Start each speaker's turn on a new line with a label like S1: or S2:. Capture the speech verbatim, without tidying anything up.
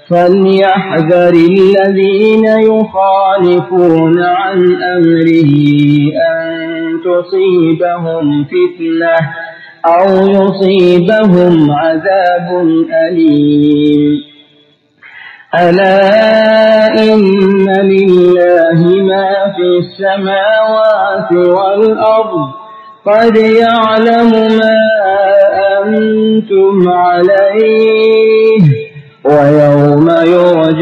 S1: فليحذر الذين يخالفون عن أمره أن تصيبهم فتنة أو يصيبهم عذاب أليم. ألا إن لله ما في السماوات والأرض قد يعلم ما أنتم عليه ويوم يرجعون